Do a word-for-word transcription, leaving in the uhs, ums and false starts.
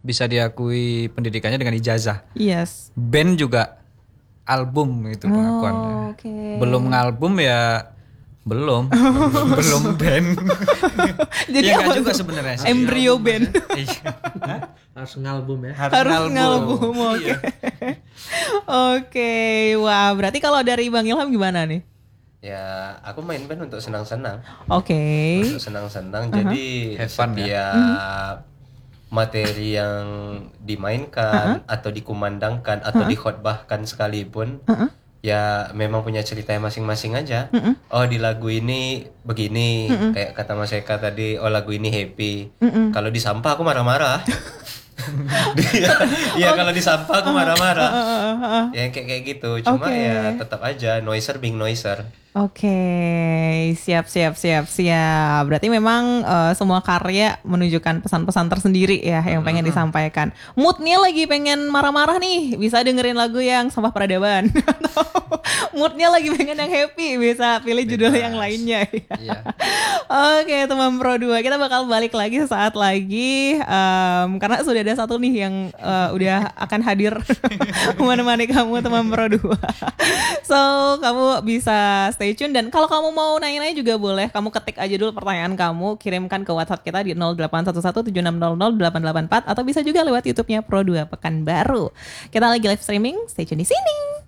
bisa diakui pendidikannya dengan ijazah. Yes. Band juga album itu pengakuannya. Oh, okay. Belum ngalbum ya belum, belum band. Jadi ya apa enggak juga tuh? sebenarnya sih. Embryo band. Iya. Harus ngalbum ya. Harus, Harus ngalbum. ngalbum, oke. Iya. Oke, wah berarti kalau dari Bang Ilham gimana nih? Ya, aku main band untuk senang-senang. Oke. Untuk senang-senang. Jadi Have fun, setiap ya? materi yang dimainkan atau dikumandangkan atau dikhotbahkan sekalipun, ya memang punya cerita masing-masing aja. Oh, di lagu ini begini, kayak kata Mas Eka tadi, oh lagu ini happy. Kalau di sampah aku marah-marah. Iya, kalau di sampah aku marah-marah. Ya kayak kayak gitu. Cuma Oke. ya tetap aja noiser being noiser. Oke, siap siap siap siap. Berarti memang eh, semua karya menunjukkan pesan-pesan tersendiri ya yang pengen disampaikan. Moodnya lagi pengen marah-marah nih, bisa dengerin lagu yang Sampah Peradaban. Atau moodnya lagi pengen yang happy, bisa pilih judul Bebas. yang lainnya. Iya. Oke teman Pro dua, kita bakal balik lagi sesaat lagi em, karena sudah ada satu nih yang eh, udah akan hadir menemani kamu teman Pro dua. So kamu bisa stay tune, dan kalau kamu mau nanya-nanya juga boleh, kamu ketik aja dulu pertanyaan kamu, kirimkan ke WhatsApp kita di nol delapan satu satu tujuh enam nol nol delapan delapan empat atau bisa juga lewat YouTube-nya Pro dua Pekanbaru. Kita lagi live streaming, stay tune di sini.